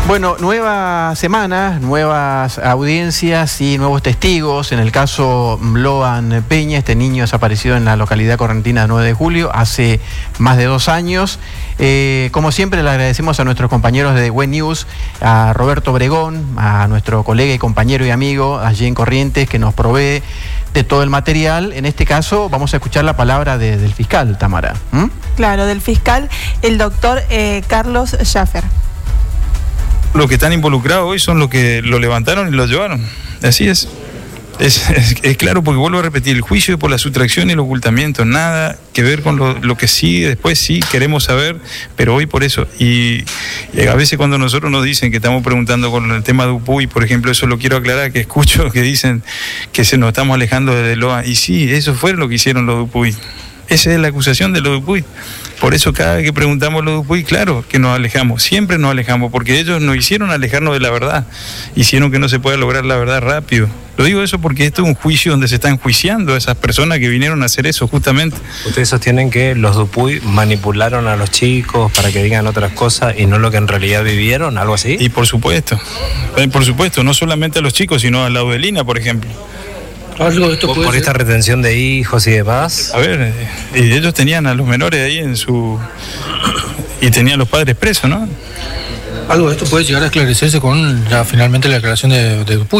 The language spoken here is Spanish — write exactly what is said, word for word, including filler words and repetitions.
Bueno, nueva semana, nuevas audiencias y nuevos testigos. En el caso Loan Peña, este niño desaparecido en la localidad correntina de nueve de julio hace más de dos años. Eh, como siempre, le agradecemos a nuestros compañeros de Web News, a Roberto Obregón, a nuestro colega y compañero y amigo allí en Corrientes, que nos provee de todo el material. En este caso vamos a escuchar la palabra de, del fiscal, Tamara. ¿Mm? Claro, del fiscal, el doctor eh, Carlos Schaffer. Los que están involucrados hoy son los que lo levantaron y lo llevaron. Así es. Es, es, es claro, porque vuelvo a repetir, el juicio por la sustracción y el ocultamiento, nada que ver con lo, lo que sí, después sí queremos saber, pero hoy por eso. Y, y a veces cuando nosotros nos dicen que estamos preguntando con el tema de Dupuy, por ejemplo, eso lo quiero aclarar, que escucho que dicen que se nos estamos alejando de Loa. Y sí, eso fue lo que hicieron los Dupuy. Esa es la acusación de los Dupuy. Por eso cada vez que preguntamos los Dupuy, claro que nos alejamos, siempre nos alejamos, porque ellos nos hicieron alejarnos de la verdad, hicieron que no se pueda lograr la verdad rápido. Lo digo eso porque esto es un juicio donde se están enjuiciando a esas personas que vinieron a hacer eso, justamente. Ustedes sostienen que los Dupuy manipularon a los chicos para que digan otras cosas y no lo que en realidad vivieron, algo así. Y por supuesto, por supuesto, no solamente a los chicos, sino a la Audelina, por ejemplo. Algo de esto puede por ser. Esta retención de hijos y demás. A ver, y ellos tenían a los menores ahí en su... y tenían a los padres presos, ¿no? Algo de esto puede llegar a esclarecerse con la, finalmente la declaración de, de Dupuy.